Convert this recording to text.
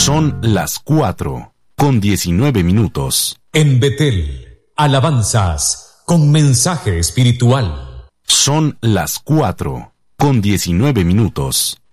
Son las 4:19. En Betel, alabanzas con mensaje espiritual. Son las 4:19.